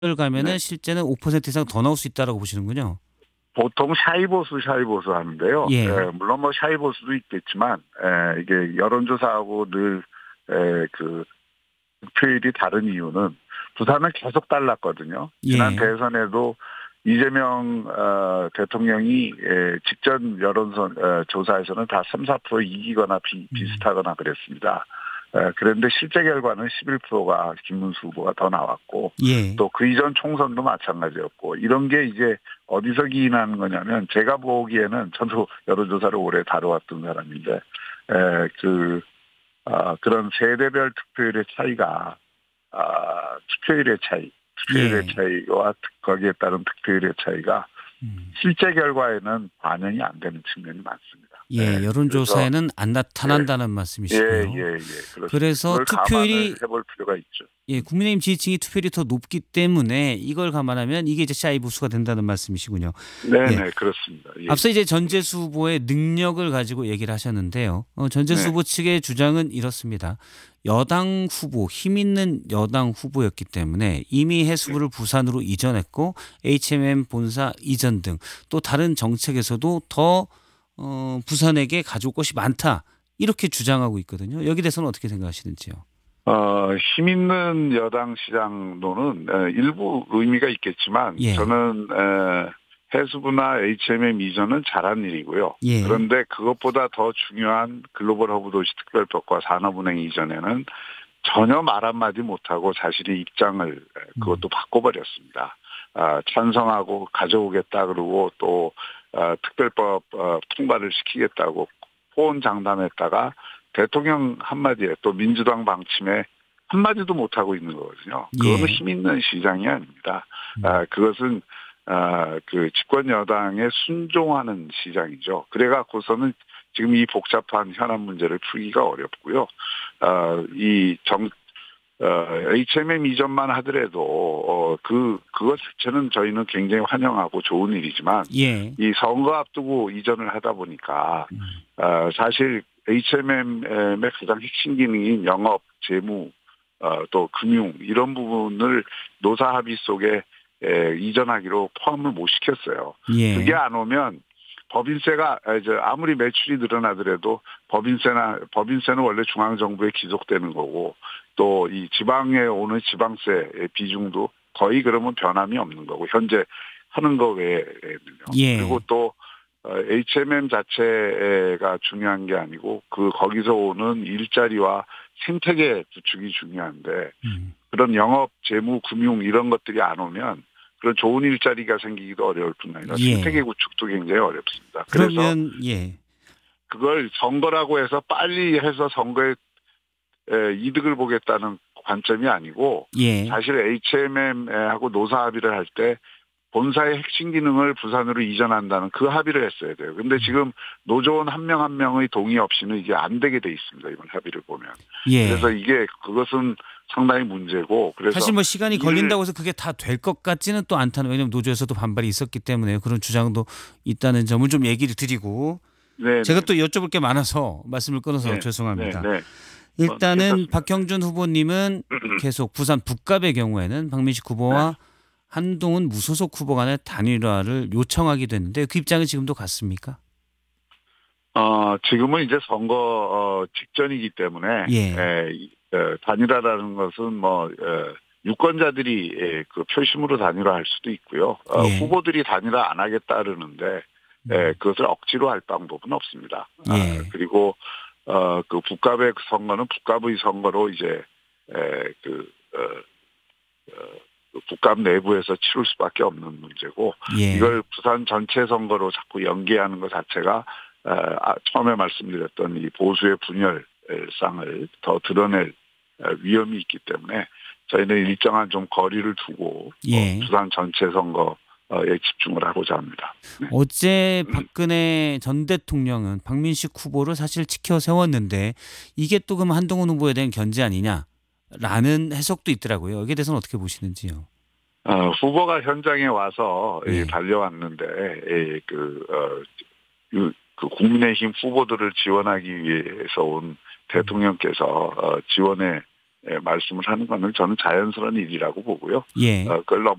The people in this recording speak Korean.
을 가면은 네. 실제는 5% 이상 더 나올 수 있다라고 보시는군요. 보통 샤이보수 하는데요. 예. 물론 뭐 샤이보수도 있겠지만 이게 여론조사하고 늘 그 득표율이 다른 이유는 부산은 계속 달랐거든요. 지난 예. 대선에도 이재명 대통령이 직전 여론선 조사에서는 다 3-4% 이기거나 음. 비슷하거나 그랬습니다. 그런데 실제 결과는 11%가 김문수 후보가 더 나왔고 예. 또 그 이전 총선도 마찬가지였고 이런 게 이제 어디서 기인하는 거냐면 제가 보기에는 저도 여론조사를 오래 다뤄왔던 사람인데 그 그런 세대별 투표율의 차이가 투표율의 예. 차이와 거기에 따른 득표율의 차이가 음. 실제 결과에는 반영이 안 되는 측면이 많습니다. 예. 그래서 여론조사에는 안 예, 나타난다는 말씀이시고요. 그렇습니다. 그래서 그걸 감안을 투표율이 해볼 필요가 있죠. 예, 국민의힘 지지층이 투표율이 더 높기 때문에 이걸 감안하면 이게 이제 샤이 보수가 된다는 말씀이시군요. 예. 네네, 그렇습니다. 예, 앞서 이제 전재수 후보의 능력을 가지고 얘기를 하셨는데요. 전재수 네, 후보 측의 주장은 이렇습니다. 여당 후보, 힘 있는 여당 후보였기 때문에 이미 네. 해수부를 부산으로 이전했고 HMM 본사 이전 등 또 다른 정책에서도 더 부산에게 가져올 것이 많다. 이렇게 주장하고 있거든요. 여기 대해서는 어떻게 생각하시는지요? 힘 있는 여당 시장론은 일부 의미가 있겠지만 예. 저는 해수부나 HMM 이전은 잘한 일이고요. 예. 그런데 그것보다 더 중요한 글로벌 허브 도시 특별법과 산업은행 이전에는 전혀 말 한마디 못하고 자신의 입장을 음. 그것도 바꿔버렸습니다. 찬성하고 가져오겠다 그러고 또 특별법 통과를 시키겠다고 호언장담했다가 대통령 한마디에 또 민주당 방침에 한마디도 못하고 있는 거거든요. 그거는 예. 힘 있는 시장이 아닙니다. 음. 그것은 그 집권 여당에 순종하는 시장이죠. 그래갖고서는 지금 이 복잡한 현안 문제를 풀기가 어렵고요. HMM 이전만 하더라도 그것 자체는 저희는 굉장히 환영하고 좋은 일이지만 예. 이 선거 앞두고 이전을 하다 보니까 음. 사실 HMM의 가장 핵심 기능인 영업, 재무, 또 금융 이런 부분을 노사 합의 속에 이전하기로 포함을 못 시켰어요. 그게 예. 안 오면 법인세가 이제 아무리 매출이 늘어나더라도 법인세는 원래 중앙 정부에 기속되는 거고 또 이 지방에 오는 지방세의 비중도 거의 그러면 변함이 없는 거고 현재 하는 거 외에는요. 그리고 예. 또 HMM 자체가 중요한 게 아니고 거기서 오는 일자리와 생태계 구축이 중요한데 음. 그런 영업, 재무, 금융 이런 것들이 안 오면 그런 좋은 일자리가 생기기도 어려울 뿐 아니라 생태계 예. 구축도 굉장히 어렵습니다. 그래서 그러면 예. 그걸 선거라고 해서 빨리 해서 선거에 이득을 보겠다는 관점이 아니고 예. 사실 HMM하고 노사 합의를 할 때 본사의 핵심 기능을 부산으로 이전한다는 그 합의를 했어야 돼요. 근데 음. 지금 노조원 한 명 한 명의 동의 없이는 이게 안 되게 돼 있습니다. 이번 합의를 보면. 그래서 예. 그것은 상당히 문제고 사실 그래서 뭐 시간이 이를 걸린다고 해서 그게 다 될 것 같지는 또 않다는 왜냐하면 노조에서도 반발이 있었기 때문에 그런 주장도 있다는 점을 좀 얘기를 드리고 제가 네네네. 또 여쭤볼 게 많아서 말씀을 끊어서 네. 네. 죄송합니다. 네. 일단은 괜찮습니다. 네. 박형준 후보님은 계속 부산 북갑의 경우에는 박민식 네. 후보와 한동훈 무소속 후보 간의 단일화를 요청하게 됐는데 그 입장은 지금도 같습니까? 지금은 이제 선거 직전이기 때문에 예. 단일화라는 것은 뭐 유권자들이 그 표심으로 단일화할 수도 있고요. 예. 후보들이 단일화 안 하겠다 그러는데 음. 그것을 억지로 할 방법은 없습니다. 예. 그리고 그 북갑의 선거는 북갑의 선거로 이제 그 북갑 내부에서 치룰 수밖에 없는 문제고 예. 이걸 부산 전체 선거로 자꾸 연계하는 것 자체가 처음에 말씀드렸던 이 보수의 분열상을 더 드러낼 위험이 있기 때문에 저희는 일정한 좀 거리를 두고 예. 부산 전체 선거에 집중을 하고자 합니다. 네. 어제 박근혜 전 대통령은 박민식 후보를 사실 치켜 세웠는데 이게 또 그럼 한동훈 후보에 대한 견제 아니냐라는 해석도 있더라고요. 여기에 대해서는 어떻게 보시는지요? 후보가 현장에 와서 예. 달려왔는데 그 국민의힘 후보들을 지원하기 위해서 온 음. 대통령께서 지원에 말씀을 하는 거는 저는 자연스러운 일이라고 보고요. 예. 그걸